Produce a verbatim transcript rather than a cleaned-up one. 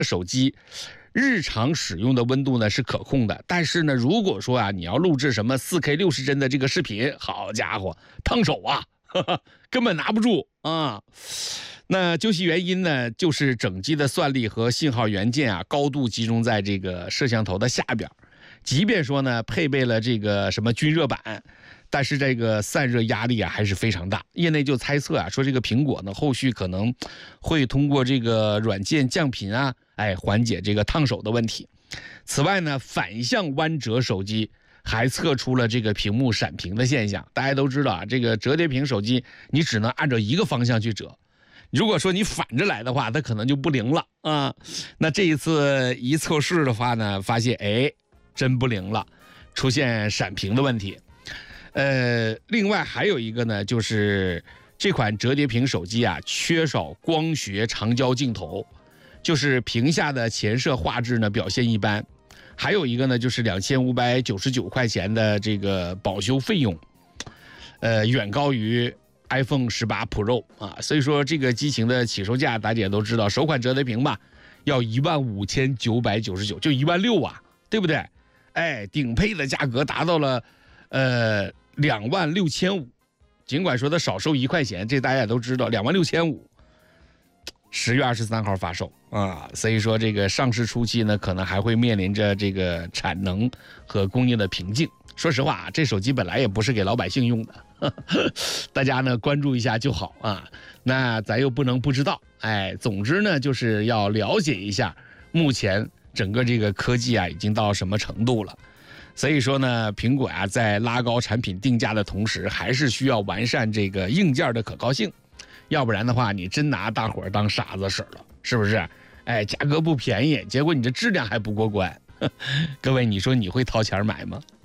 手机日常使用的温度呢是可控的，但是呢，如果说啊你要录制什么 四K 六十帧的这个视频，好家伙，烫手啊，呵呵，根本拿不住啊。那究其原因呢，就是整机的算力和信号元件啊高度集中在这个摄像头的下边，即便说呢配备了这个什么均热板，但是这个散热压力啊还是非常大。业内就猜测啊，说这个苹果呢后续可能会通过这个软件降频啊，哎，缓解这个烫手的问题。此外呢，反向弯折手机还测出了这个屏幕闪屏的现象。大家都知道啊，这个折叠屏手机你只能按照一个方向去折，如果说你反着来的话，它可能就不灵了啊。那这一次一测试的话呢，发现哎，真不灵了，出现闪屏的问题。呃，另外还有一个呢，就是这款折叠屏手机啊，缺少光学长焦镜头，就是屏下的前摄画质呢表现一般。还有一个呢，就是两千五百九十九块钱的这个保修费用，呃，远高于 iPhone 十八 Pro 啊，所以说这个机型的起售价大家也都知道，首款折叠屏吧，要一万五千九百九十九，就一万六啊，对不对？哎，顶配的价格达到了呃两万六千五，尽管说它少收一块钱，这大家也都知道，两万六千五，十月二十三号发售啊，所以说这个上市初期呢，可能还会面临着这个产能和供应的瓶颈。说实话啊，这手机本来也不是给老百姓用的，呵呵，大家呢关注一下就好啊。那咱又不能不知道，哎，总之呢就是要了解一下目前整个这个科技啊已经到什么程度了。所以说呢，苹果啊在拉高产品定价的同时，还是需要完善这个硬件的可靠性，要不然的话，你真拿大伙儿当傻子使了，是不是？哎，价格不便宜，结果你这质量还不过关，各位，你说你会掏钱买吗？